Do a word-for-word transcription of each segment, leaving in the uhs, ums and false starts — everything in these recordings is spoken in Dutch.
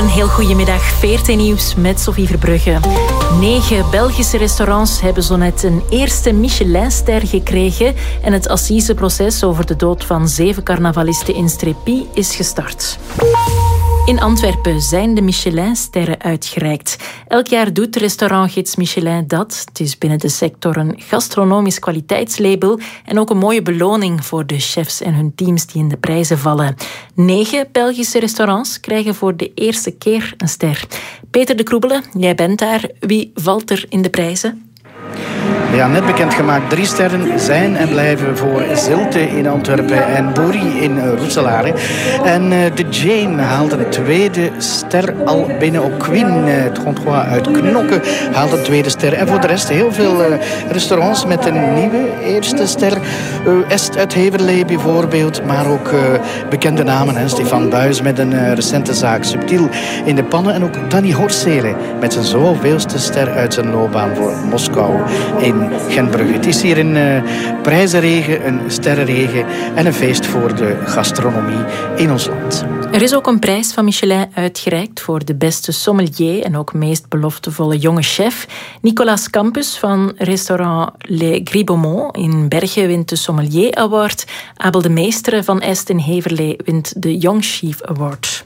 heel goedemiddag, veertien Nieuws met Sophie Verbrugge. Negen Belgische restaurants hebben zo net een eerste Michelinster gekregen en het assiseproces over de dood van zeven carnavalisten in Strépy is gestart. In Antwerpen zijn de Michelinsterren uitgereikt. Elk jaar doet restaurantgids Michelin dat. Het is binnen de sector een gastronomisch kwaliteitslabel en ook een mooie beloning voor de chefs en hun teams die in de prijzen vallen. Negen Belgische restaurants krijgen voor de eerste keer een ster. Peter de Kroebele, jij bent daar. Wie valt er in de prijzen? Ja, net bekendgemaakt. Drie sterren zijn en blijven voor Zilte in Antwerpen en Borie in Roeselare. En uh, de Jane haalde een tweede ster al binnen. Ook Queen, uh, het Gondrois uit Knokke, haalde een tweede ster. En voor de rest heel veel uh, restaurants met een nieuwe eerste ster. Uh, Est uit Heverlee bijvoorbeeld, maar ook uh, bekende namen. Hè. Stefan Buijs met een uh, recente zaak, Subtiel in de pannen. En ook Danny Horsele met zijn zoveelste ster uit zijn loopbaan voor Moskou in Gentbrugge. Het is hier een uh, prijzenregen, een sterrenregen en een feest voor de gastronomie in ons land. Er is ook een prijs van Michelin uitgereikt voor de beste sommelier en ook meest beloftevolle jonge chef. Nicolas Campus van restaurant Le Gribeaumont in Bergen wint de Sommelier Award. Abel de Meestere van Est in Heverlee wint de Young Chief Award.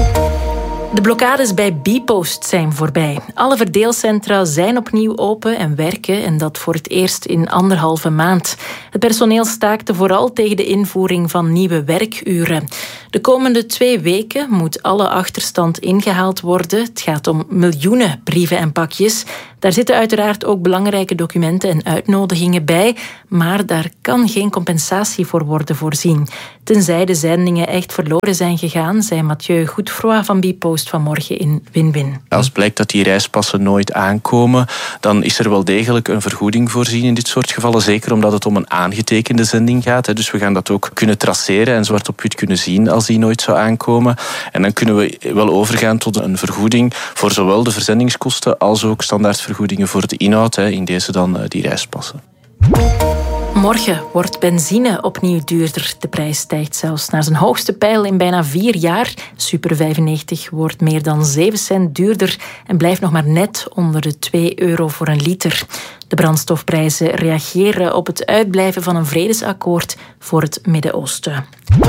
De blokkades bij Bpost zijn voorbij. Alle verdeelcentra zijn opnieuw open en werken en dat voor het eerst in anderhalve maand. Het personeel staakte vooral tegen de invoering van nieuwe werkuren. De komende twee weken moet alle achterstand ingehaald worden. Het gaat om miljoenen brieven en pakjes. Daar zitten uiteraard ook belangrijke documenten en uitnodigingen bij, maar daar kan geen compensatie voor worden voorzien. Tenzij de zendingen echt verloren zijn gegaan, zei Mathieu Goedfroy van Bpost vanmorgen in Win-Win. Als blijkt dat die reispassen nooit aankomen, dan is er wel degelijk een vergoeding voorzien in dit soort gevallen. Zeker omdat het om een aangetekende zending gaat. Dus we gaan dat ook kunnen traceren en zwart op wit kunnen zien als die nooit zou aankomen. En dan kunnen we wel overgaan tot een vergoeding voor zowel de verzendingskosten als ook standaardvergoedingen voor de inhoud. In deze dan die reispassen. Morgen wordt benzine opnieuw duurder. De prijs stijgt zelfs naar zijn hoogste pijl in bijna vier jaar. Super vijfennegentig wordt meer dan zeven cent duurder en blijft nog maar net onder de twee euro voor een liter. De brandstofprijzen reageren op het uitblijven van een vredesakkoord voor het Midden-Oosten.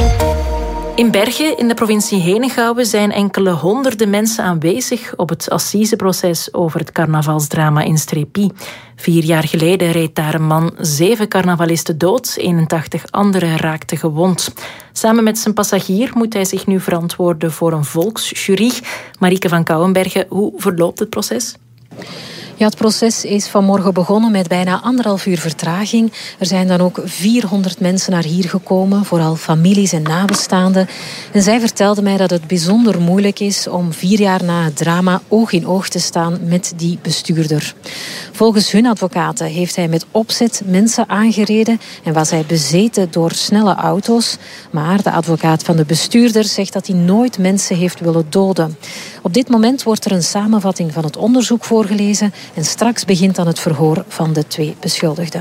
In Bergen, in de provincie Henegouwen, zijn enkele honderden mensen aanwezig op het assiseproces over het carnavalsdrama in Strépy. Vier jaar geleden reed daar een man zeven carnavalisten dood, eenentachtig anderen raakten gewond. Samen met zijn passagier moet hij zich nu verantwoorden voor een volksjury. Marieke van Kouwenbergen, hoe verloopt het proces? Ja, het proces is vanmorgen begonnen met bijna anderhalf uur vertraging. Er zijn dan ook vierhonderd mensen naar hier gekomen, vooral families en nabestaanden. En zij vertelden mij dat het bijzonder moeilijk is om vier jaar na het drama oog in oog te staan met die bestuurder. Volgens hun advocaten heeft hij met opzet mensen aangereden en was hij bezeten door snelle auto's. Maar de advocaat van de bestuurder zegt dat hij nooit mensen heeft willen doden. Op dit moment wordt er een samenvatting van het onderzoek voorgelezen en straks begint dan het verhoor van de twee beschuldigden.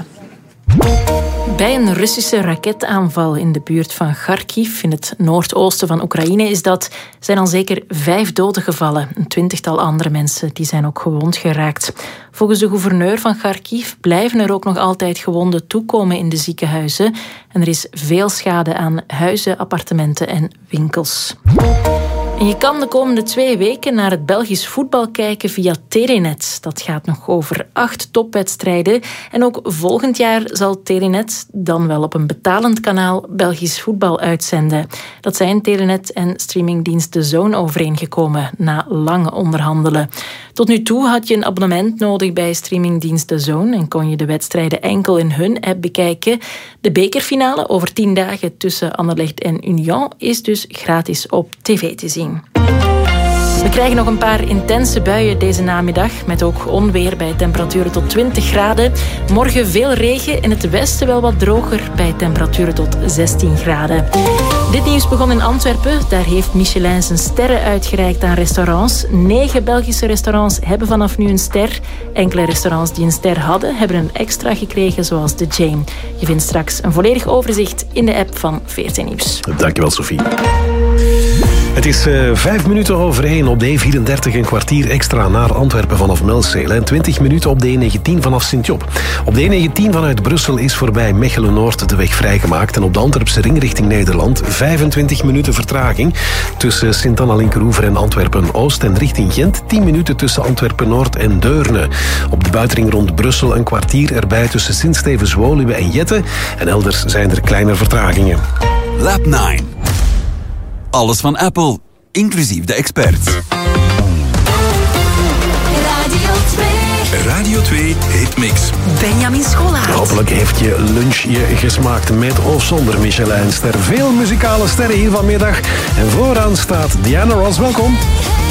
Bij een Russische raketaanval in de buurt van Kharkiv, in het noordoosten van Oekraïne, is dat, zijn al zeker vijf doden gevallen. Een twintigtal andere mensen die zijn ook gewond geraakt. Volgens de gouverneur van Kharkiv blijven er ook nog altijd gewonden toekomen in de ziekenhuizen. En er is veel schade aan huizen, appartementen en winkels. En je kan de komende twee weken naar het Belgisch voetbal kijken via Telenet. Dat gaat nog over acht topwedstrijden. En ook volgend jaar zal Telenet, dan wel op een betalend kanaal, Belgisch voetbal uitzenden. Dat zijn Telenet en streamingdienst D A Z N overeengekomen na lang onderhandelen. Tot nu toe had je een abonnement nodig bij streamingdienst D A Z N en kon je de wedstrijden enkel in hun app bekijken. De bekerfinale over tien dagen tussen Anderlecht en Union is dus gratis op tv te zien. We krijgen nog een paar intense buien deze namiddag, met ook onweer bij temperaturen tot twintig graden. Morgen veel regen, in het westen wel wat droger bij temperaturen tot zestien graden. Dit nieuws begon in Antwerpen. Daar heeft Michelin zijn sterren uitgereikt aan restaurants. Negen Belgische restaurants hebben vanaf nu een ster. Enkele restaurants die een ster hadden, hebben een extra gekregen, zoals de Jane. Je vindt straks een volledig overzicht in de app van veertien Nieuws. Dankjewel, Sophie. Het is uh, vijf minuten over één op de E vierendertig, een kwartier extra naar Antwerpen vanaf Melzele en twintig minuten op de E negentien vanaf Sint-Job. Op de E negentien vanuit Brussel is voorbij Mechelen-Noord de weg vrijgemaakt en op de Antwerpse ring richting Nederland vijfentwintig minuten vertraging tussen Sint-Anna-Linkeroever en Antwerpen-Oost en richting Gent tien minuten tussen Antwerpen-Noord en Deurne. Op de buitenring rond Brussel een kwartier erbij tussen Sint-Stevens-Woluwe en Jette en elders zijn er kleine vertragingen. Lab negen. Alles van Apple, inclusief de experts. Radio twee. Radio twee Hitmix. Benjamin Scholaert. Hopelijk heeft je lunch je gesmaakt met of zonder Michelinster. Veel muzikale sterren hier vanmiddag. En vooraan staat Diana Ross. Welkom.